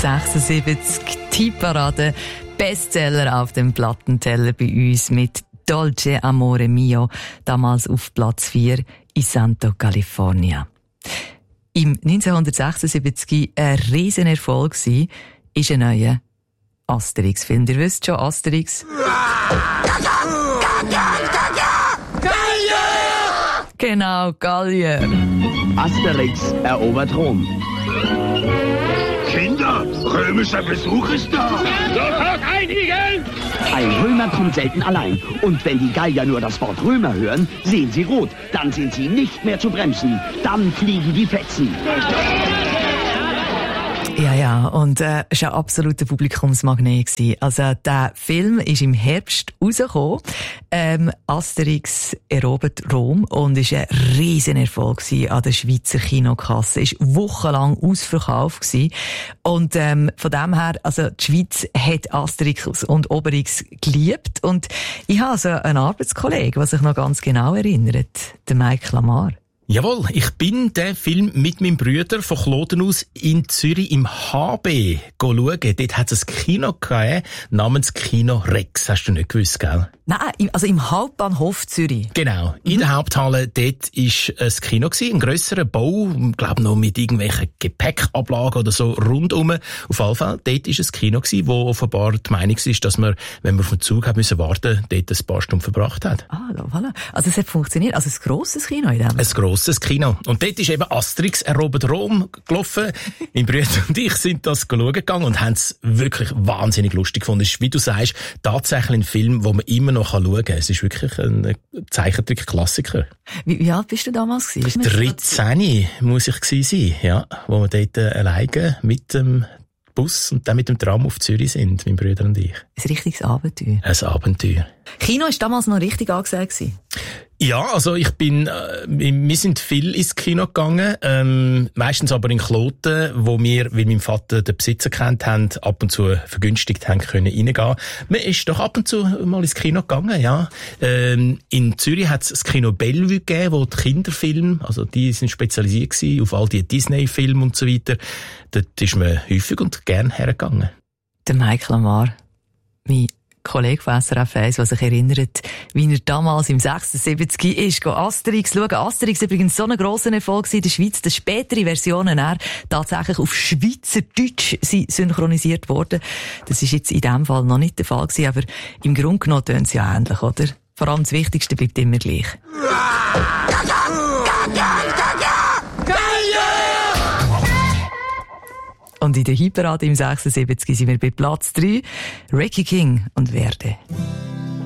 76 Tipparade, Bestseller auf dem Plattenteller bei uns mit Dolce Amore Mio, damals auf Platz 4 in Santo California. Im 1976 ein Riesenerfolg war, ist ein neuer Asterix-Film. Ihr wisst schon, Asterix. Genau, Gallier. Asterix erobert Rom. Kinder, römischer Besuch ist da. Sofort einigen! Ein Römer kommt selten allein. Und wenn die Gallier nur das Wort Römer hören, sehen sie rot. Dann sind sie nicht mehr zu bremsen. Dann fliegen die Fetzen. Ja, und es war ein absoluter Publikumsmagnet. Also der Film ist im Herbst rausgekommen. Asterix erobert Rom und ist ein Riesenerfolg an der Schweizer Kinokasse. Ist wochenlang ausverkauft gewesen. Und von dem her, also die Schweiz hat Asterix und Obelix geliebt. Und ich habe also einen Arbeitskollegen, der sich noch ganz genau erinnert, der Mike Lamar. Jawohl, ich bin den Film mit meinem Bruder von Kloten aus in Zürich im HB schauen. Dort hat es ein Kino gegeben, namens Kino Rex. Hast du nicht gewusst, gell? Nein, also im Hauptbahnhof Zürich. Genau, in der Haupthalle, dort war ein Kino gewesen, ein grösserer Bau, ich glaube noch mit irgendwelchen Gepäckablagen oder so rundum. Auf jeden Fall, dort war ein Kino gewesen, wo offenbar die Meinung ist, dass man, wenn man auf den Zug hat müssen warten, dort ein paar Stunden verbracht hat. Ah, voilà. Also es hat funktioniert, also ein grosses Kino in dem. Ein grosses Kino. Und dort ist eben Asterix erobert Rom gelaufen. Mein Bruder und ich sind das schauen gegangen und haben es wirklich wahnsinnig lustig gefunden. Es ist, wie du sagst, tatsächlich ein Film, wo man immer noch schauen kann. Es ist wirklich ein Zeichentrick-Klassiker. Wie alt bist du damals gewesen? 13 muss ich gewesen sein, ja, wo wir dort alleine mit dem Bus und dann mit dem Tram auf Zürich sind, mein Bruder und ich. Ein richtiges Abenteuer. Ein Abenteuer. Kino war damals noch richtig angesagt gewesen. Ja, also wir sind viel ins Kino gegangen, meistens aber in Kloten, wo wir, weil mein Vater den Besitzer kennt haben, ab und zu vergünstigt haben können reingehen. Man ist doch ab und zu mal ins Kino gegangen, ja. In Zürich hat es das Kino Bellevue gegeben, wo die Kinderfilme, also die sind spezialisiert gewesen auf all die Disney-Filme und so weiter. Dort ist man häufig und gern hergegangen. Der Mike Lamar, mein Kollege von SRF 1, der sich erinnert, wie er damals im 76 ist, Asterix schauen. Asterix war übrigens so ein grosser Erfolg in der Schweiz, dass spätere Versionen tatsächlich auf Schweizerdeutsch synchronisiert wurden. Das ist jetzt in diesem Fall noch nicht der Fall gewesen, aber im Grunde genommen tönt es ja ähnlich, oder? Vor allem das Wichtigste bleibt immer gleich. Und in der Hitparade im 76 sind wir bei Platz 3. Ricky King und Verde.